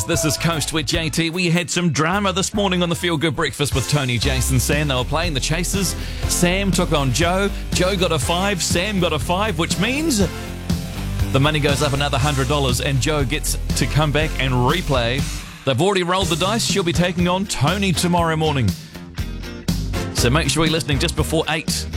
This is Coast with JT. We had some drama this morning on the Feel Good Breakfast with Tony, Jason, Sam. They were playing the Chasers. Sam took on Joe. Joe got a 5. Sam got a 5, which means the money goes up another $100 and Joe gets to come back and replay. They've already rolled the dice. She'll be taking on Tony tomorrow morning. So make sure you're listening just before 8.